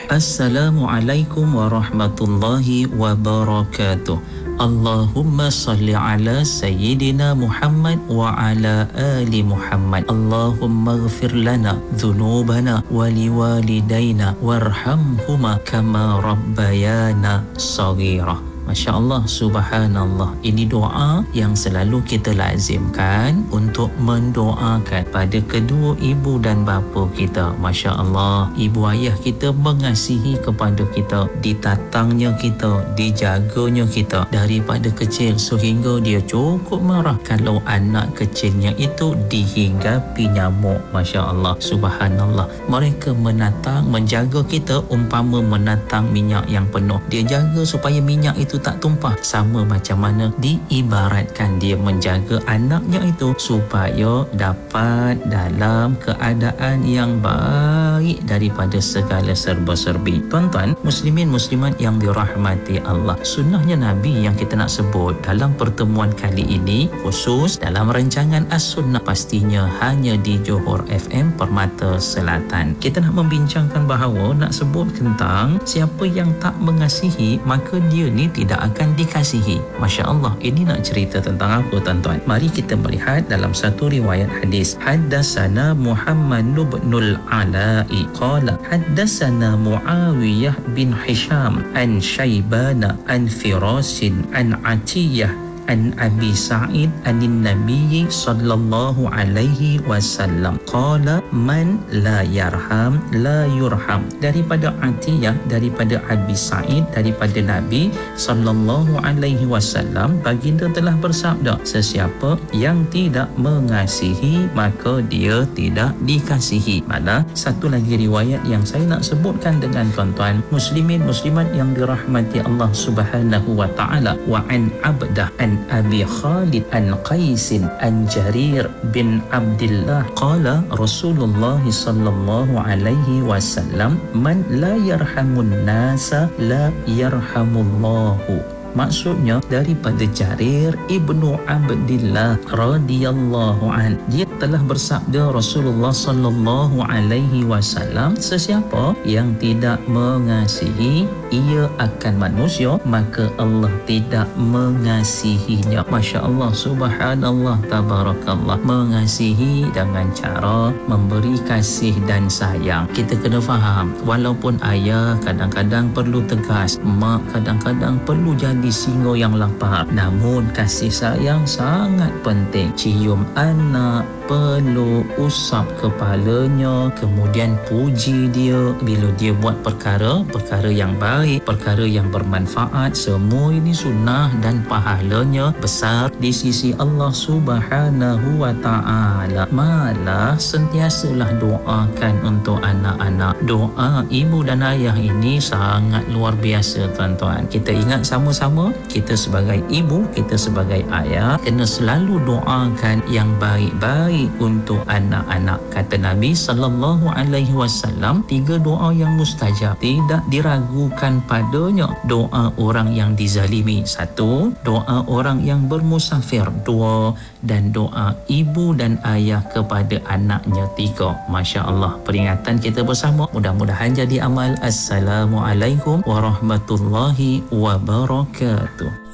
Assalamualaikum warahmatullahi wabarakatuh. Allahumma salli ala Sayyidina Muhammad wa ala ali Muhammad. Allahumma ghafir lana dhunubana wa liwalidayna warhamhuma kama rabbayana saghira. Masya Allah, subhanallah. Ini doa yang selalu kita lazimkan untuk mendoakan pada kedua ibu dan bapa kita. Masya Allah, ibu ayah kita mengasihi kepada kita, ditatangnya kita, dijaganya kita daripada kecil sehingga dia cukup marah kalau anak kecilnya itu dihinggapi nyamuk. Masya Allah, subhanallah. Mereka menatang, menjaga kita umpama menatang minyak yang penuh. Dia jaga supaya minyak itu tak tumpah. Sama macam mana diibaratkan dia menjaga anaknya itu supaya dapat dalam keadaan yang baik daripada segala serba-serbi. Tuan-tuan, muslimin muslimat yang dirahmati Allah, sunnahnya Nabi yang kita nak sebut dalam pertemuan kali ini, khusus dalam rancangan As-Sunnah, pastinya hanya di Johor FM Permata Selatan. Kita nak membincangkan bahawa nak sebut tentang siapa yang tak mengasihi, maka dia ni tidak akan dikasihi. Masya Allah, ini nak cerita tentang apa tuan-tuan? Mari kita melihat dalam satu riwayat hadis. Haddatsana Muhammad bin al-Ala'i qala haddatsana Muawiyah bin Hisham an Syaibana an Firasin an Atiyah an Abi Sa'id anin Nabi sallallahu alaihi wasallam qala man la yarham la yurham. Daripada Atiyah, daripada Abi Sa'id, daripada Nabi sallallahu alaihi wasallam, baginda telah bersabda, sesiapa yang tidak mengasihi maka dia tidak dikasihi. Mana satu lagi riwayat yang saya nak sebutkan dengan tuan-tuan muslimin muslimat yang dirahmati Allah Subhanahu wa taala, wa an Abdah an Abi Khalid an Qais an Jarir bin Abdullah qala Rasulullah sallallahu alaihi wasallam man la yarhamun nasa la yarhamullahu. Maksudnya daripada Jarir ibnu Abdillah radhiyallahu an, dia telah bersabda Rasulullah sallallahu alaihi wasallam, sesiapa yang tidak mengasihi ia akan manusia maka Allah tidak mengasihinya. Masya Allah, subhanallah, tabarakallah. Mengasihi dengan cara memberi kasih dan sayang. Kita kena faham, walaupun ayah kadang-kadang perlu tegas, mak kadang-kadang perlu jadi singa yang lapar, namun kasih sayang sangat penting. Cium anak, peluk, usap kepalanya, kemudian puji dia bila dia buat perkara yang baik, perkara yang bermanfaat. Semua ini sunnah dan pahalanya besar di sisi Allah Subhanahu wa ta'ala. Malah sentiasalah doakan untuk anak-anak. Doa ibu dan ayah ini sangat luar biasa tuan-tuan. Kita ingat sama-sama, kita sebagai ibu, kita sebagai ayah kena selalu doakan yang baik-baik untuk anak-anak. Kata Nabi sallallahu alaihi wasallam, 3 doa yang mustajab, tidak diragukan padanya. Doa orang yang dizalimi, 1; doa orang yang bermusafir, 2; dan doa ibu dan ayah kepada anaknya, 3. Masya Allah, peringatan kita bersama mudah-mudahan jadi amal. Assalamualaikum warahmatullahi wabarakatuh.